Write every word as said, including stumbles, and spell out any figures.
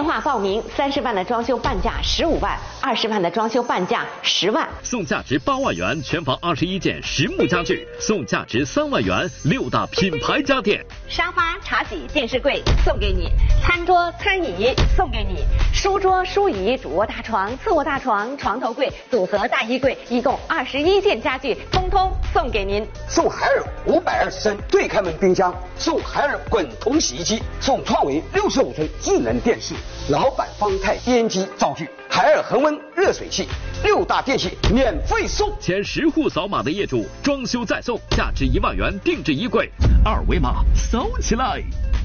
话报名，三十万的装修半价十五万，二十万的装修半价十万。 送价值八万元全房二十一件实木家具，送价值三万元六大品牌家电。 沙发、茶几、电视柜送给你，餐桌、餐椅送给你，书桌、书椅、主卧大床、次卧大床、床头柜、组合大衣柜，一共二十一件家具，通通送给您。 送海尔五百二十升对开门冰箱，送海尔滚筒洗衣机，送创维六十五寸智能电视，老板方太编机灶具，海尔恒温热水器，六大电器免费送。 前十户扫码的业主，装修再送，价值一万元定制衣柜，二维码扫起来。